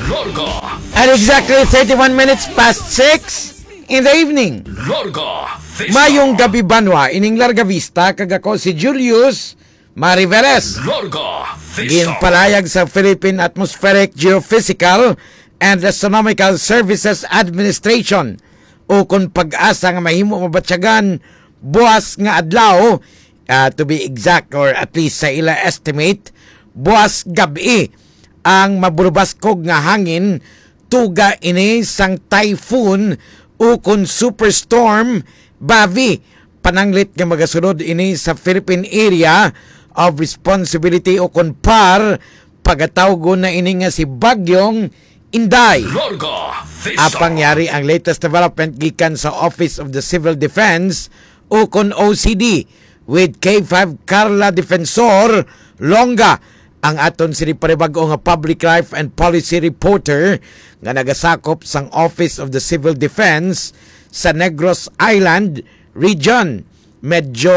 Lorga. At exactly 31 minutes past 6 in the evening. Lorga. Mayong gabi banwa, ining Larga Vista, kagako si Julius Mariveles. Lorga. Ginpalayag sa Philippine Atmospheric Geophysical and Astronomical Services Administration o kung pag-asa nga mahimo mabatsyagan buwas nga adlaw, to be exact or at least sa ila estimate, buwas gabi ang maburubaskog nga hangin tuga ini sang typhoon o kung superstorm Bavi. Pananglit nga magasunod ini sa Philippine Area of Responsibility o kung PAR pagatawgon na ini nga si Bagyong Inday. Apangyari ang latest development gikan sa Office of the Civil Defense o kon OCD with K5 Carla Defensor Longa, ang aton siniparebago nga public life and policy reporter nga nagasakop sang Office of the Civil Defense sa Negros Island region. Medyo,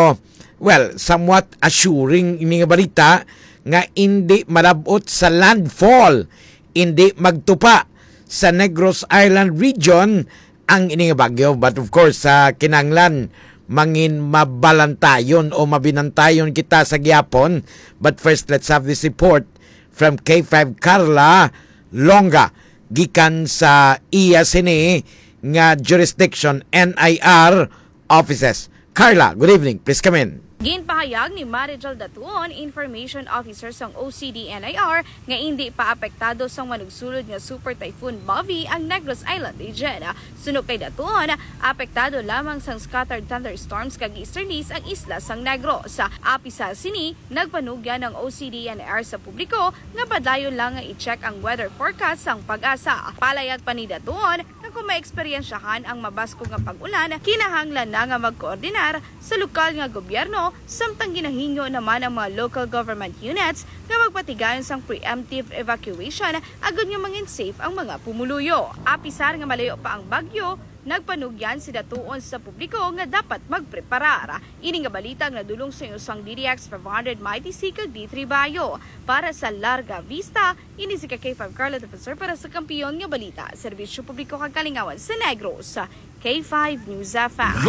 somewhat assuring ini nga balita nga hindi malabot sa landfall, hindi magtupa sa Negros Island region ang ining bagyo. But of course, sa kinanglan mangin mabalantayon o mabinantayon kita sa gyapon. But first, let's have this report from K5 Carla Longa gikan sa iya sini nga jurisdiction NIR offices. Carla, good evening. Please come in. Ginpahayag ni Marichel Datuon, Information Officer sang OCD-NIR, nga hindi pa apektado sang manugsulod nga Super Typhoon Bavi ang Negros Island region. Sunog kay Datuon, apektado lamang sang scattered thunderstorms kag easterlies ang isla sang Negros. Api sa sini, nagpanugyan ng OCD-NIR sa publiko nga padayon lang nga i-check ang weather forecast sang Pag-asa. Palayag pa ni Datuon na kung maeksperiensyahan ang mabasko nga pag-ulan, kinahanglan na nga magkoordinar sa lokal nga gobyerno, samtang ginahinyo naman ang mga local government units nga magpatigayon sang preemptive evacuation agad nga mangin safe ang mga pumuluyo. Apisar nga malayo pa ang bagyo, nagpanugyan si Datuon sa publiko nga dapat magpreparar. Ini nga balita nga nadulong sa usang DDX 500 Mighty Sea kag D3 Bayo. Para sa Larga Vista, ini si K5 Carla Defensor para sa kampiyon nga balita. Serbisyo publiko kag kalingawan sa Negros. K5 News FM.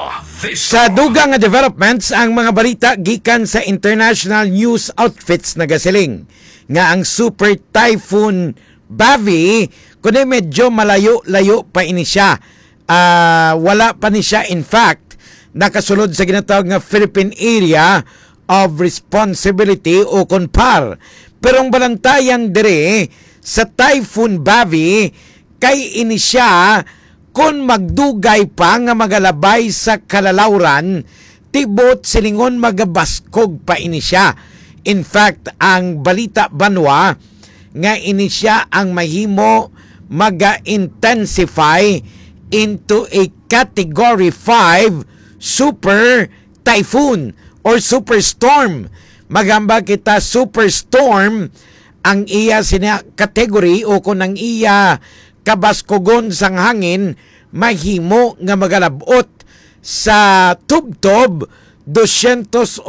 Sa dugang nga developments, ang mga balita gikan sa international news outfits nagasiling nga ang Super Typhoon Bavi kundi medyo malayo-layo pa ini siya. Wala pa ni siya, in fact, nakasulod sa ginatawag nga Philippine Area of Responsibility o KONPAR. Pero ang balantayan dire sa Typhoon Bavi kay ini siya kung magdugay pa nga magalabay sa kalalawran, tibot silingon magabaskog pa ini siya. In fact, ang balita banwa nga ini siya ang mahimo maga-intensify into a Category 5 Super Typhoon or Superstorm. Magamba kita Superstorm ang iya sina category o kung ang iya kabaskogon sang hangin mahimo nga magalabot sa tubtob 280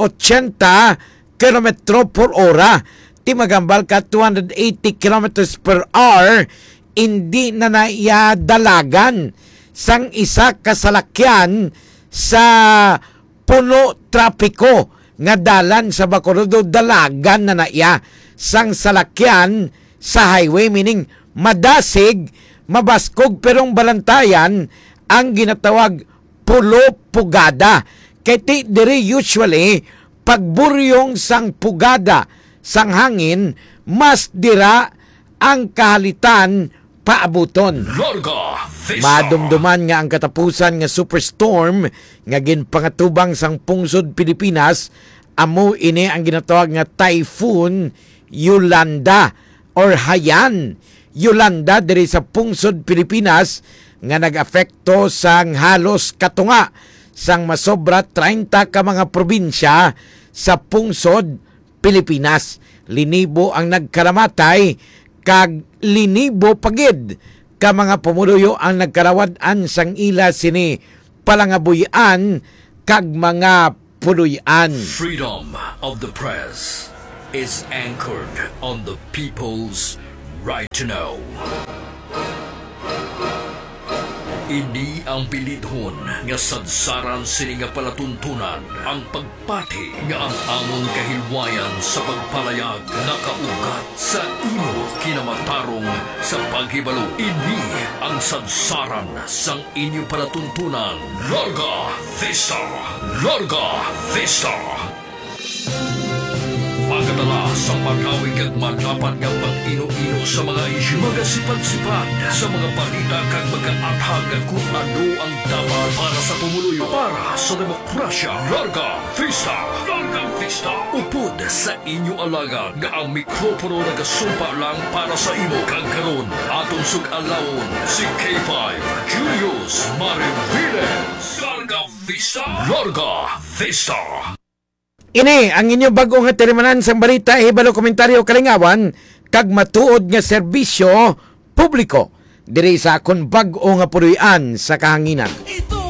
km per hora. Ti magambal ka 280 km per hour, hindi na naiya dalagan sang isa kasalakyan sa puno trapiko nga dalan sa Bacolod. Dalagan na naiya sang salakyan sa highway, meaning madasig, mabaskog, perong balantayan ang ginatawag pulo-pugada. Kaya ti diri usually pagburyong sang pugada sang hangin, mas dira ang kahalitan paabuton. Madumduman nga ang katapusan nga superstorm nga ginpangatubang sang pungsod Pilipinas, amo ini ang ginatawag nga Typhoon Yolanda or Haiyan. Yolanda diri sa pungsod Pilipinas nga nag-afekto sang halos katunga sang masobra 30 ka mga probinsya sa pungsod Pilipinas. Linibo ang nagkaramatay kag linibo pagid ka mga pumuluyo ang nagkarawad-an sang ila sini palangabuyan kag mga puluyan. Freedom of the press is anchored on the people's right to know. Ini ang pilidhon nga sadsaran sini nga palatuntunan ang pagpati nga ang amon kahilwayan sa pagpalayag nakaugat sa imo kinamatarong sa paghibalo. Ini ang sadsaran sang inyo palatuntunan. Larga Vista! Larga Vista! Pagkatala sa magawig at matapat nga pag-ino-ino sa mga isyu, magasipad-sipad sa mga balita kag mag-aathag kung ano ang dapat para sa pumuluyo, para sa demokrasya. Larga Vista! Larga Vista! Upod sa inyo alaga nga ang mikropono nagasumpa lang para sa imo kag karon atong sug-alawon si K5 Julius Mariviles. Larga Vista! Larga Vista! Ini ang inyo bagong nga tirimanan sang balita, hibalo komentaryo kalingawan kag matuod nga serbisyo publiko diri sa akon bag-o nga puruy-an sa kahanginan.